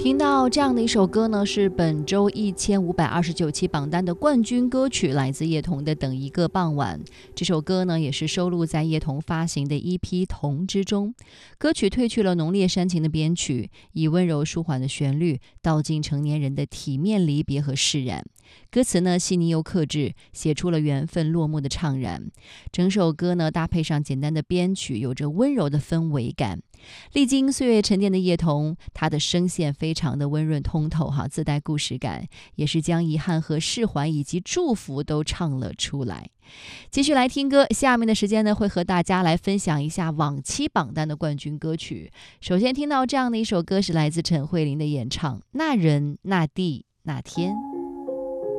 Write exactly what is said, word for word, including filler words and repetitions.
听到这样的一首歌呢，是本周一千五百二十九期榜单的冠军歌曲，来自叶童的《等一个傍晚》。这首歌呢，也是收录在叶童发行的 E P《童》之中。歌曲褪去了浓烈煽情的编曲，以温柔舒缓的旋律，道尽成年人的体面离别和释然。歌词呢细腻又克制，写出了缘分落幕的怅然。整首歌呢搭配上简单的编曲，有着温柔的氛围感。历经岁月沉淀的叶童，他的声线非常的温润通透哈，自带故事感，也是将遗憾和释怀以及祝福都唱了出来。继续来听歌，下面的时间呢会和大家来分享一下往期榜单的冠军歌曲。首先听到这样的一首歌是来自陈慧琳的演唱《那人那地那天》。